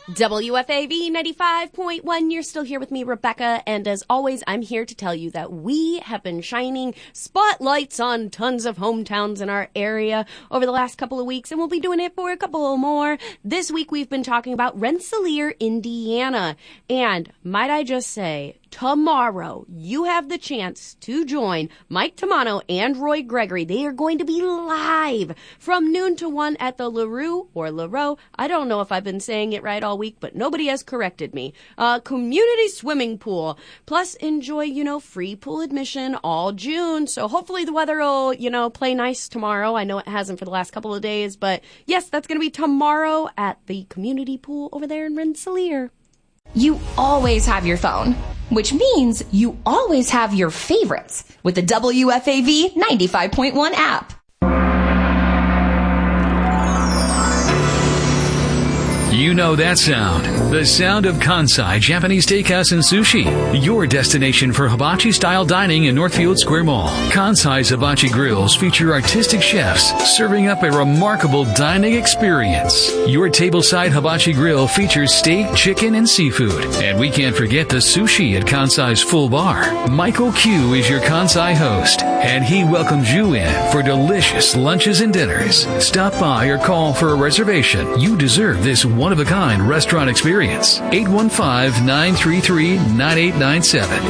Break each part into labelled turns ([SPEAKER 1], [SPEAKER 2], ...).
[SPEAKER 1] WFAV 95.1, you're still here with me, Rebecca, and as always, I'm here to tell you that we have been shining spotlights on tons of hometowns in our area over the last couple of weeks, and we'll be doing it for a couple more. This week, we've been talking about Rensselaer, Indiana, and might I just say, tomorrow, you have the chance to join Mike Tamano and Roy Gregory. They are going to be live from noon to 1 at the LaRue or LaRoe. I don't know if I've been saying it right all week, but nobody has corrected me. Community swimming pool. Plus, enjoy, free pool admission all June. So hopefully the weather will, play nice tomorrow. I know it hasn't for the last couple of days, but yes, that's going to be tomorrow at the community pool over there in Rensselaer.
[SPEAKER 2] You always have your phone, which means you always have your favorites with the WFAV 95.1 app.
[SPEAKER 3] You know that sound. The sound of Kansai Japanese Steakhouse and Sushi. Your destination for hibachi-style dining in Northfield Square Mall. Kansai's Hibachi Grills feature artistic chefs serving up a remarkable dining experience. Your tableside hibachi grill features steak, chicken, and seafood. And we can't forget the sushi at Kansai's full bar. Michael Q is your Kansai host, and he welcomes you in for delicious lunches and dinners. Stop by or call for a reservation. You deserve this one-of-a-kind restaurant experience. 815-933-9897.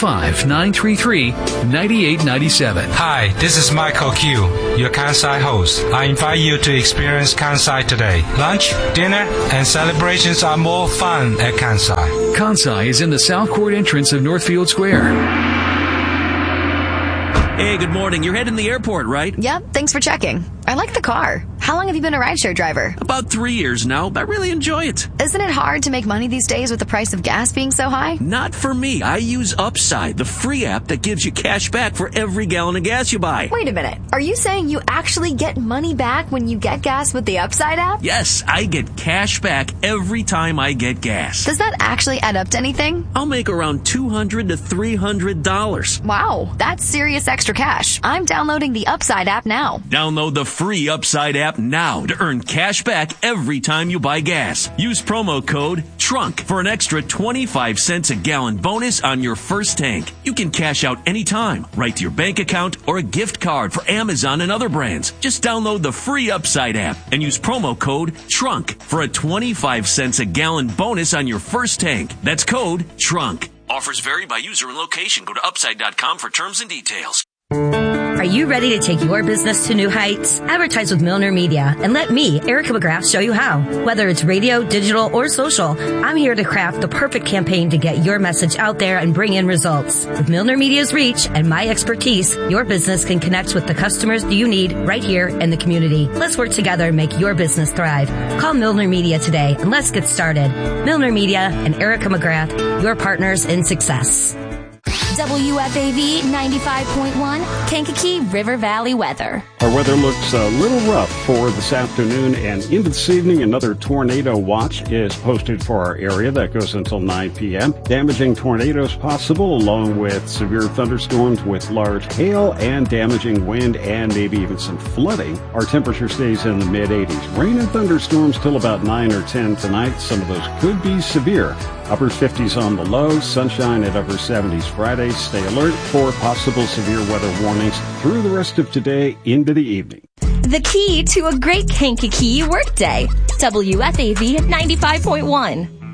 [SPEAKER 3] 815-933-9897.
[SPEAKER 4] Hi, this is Michael Q, your Kansai host. I invite you to experience Kansai today. Lunch, dinner, and celebrations are more fun at Kansai.
[SPEAKER 3] Kansai is in the South Court entrance of Northfield Square.
[SPEAKER 5] Hey, good morning. You're heading to the airport, right?
[SPEAKER 6] Yep, thanks for checking. I like the car. How long have you been a rideshare driver?
[SPEAKER 5] About 3 years now. I really enjoy it.
[SPEAKER 6] Isn't it hard to make money these days with the price of gas being so high?
[SPEAKER 5] Not for me. I use Upside, the free app that gives you cash back for every gallon of gas you buy.
[SPEAKER 6] Wait a minute. Are you saying you actually get money back when you get gas with the Upside app?
[SPEAKER 5] Yes, I get cash back every time I get gas.
[SPEAKER 6] Does that actually add up to anything?
[SPEAKER 5] I'll make around $200 to $300.
[SPEAKER 6] Wow, that's serious extra cash. I'm downloading the Upside app now.
[SPEAKER 5] Download the free Upside app now to earn cash back every time you buy gas. Use promo code TRUNK for an extra 25 cents a gallon bonus on your first tank. You can cash out anytime, right to your bank account or a gift card for Amazon and other brands. Just download the free Upside app and use promo code TRUNK for a 25 cents a gallon bonus on your first tank. That's code TRUNK. Offers vary by user and location. Go to upside.com for terms and details.
[SPEAKER 7] Are you ready to take your business to new heights? Advertise with Milner Media and let me, Erica McGrath, show you how. Whether it's radio, digital, or social, I'm here to craft the perfect campaign to get your message out there and bring in results. With Milner Media's reach and my expertise, your business can connect with the customers you need right here in the community. Let's work together and make your business thrive. Call Milner Media today and let's get started. Milner Media and Erica McGrath, your partners in success.
[SPEAKER 2] WFAV 95.1, Kankakee River Valley weather.
[SPEAKER 8] Our weather looks a little rough for this afternoon and into this evening. Another tornado watch is posted for our area. That goes until 9 p.m. Damaging tornadoes possible along with severe thunderstorms with large hail and damaging wind and maybe even some flooding. Our temperature stays in the mid-80s. Rain and thunderstorms till about 9 or 10 tonight. Some of those could be severe. Upper 50s on the low, sunshine at upper 70s Friday. Stay alert for possible severe weather warnings through the rest of today into the evening.
[SPEAKER 2] The key to a great Kankakee workday. WFAV 95.1.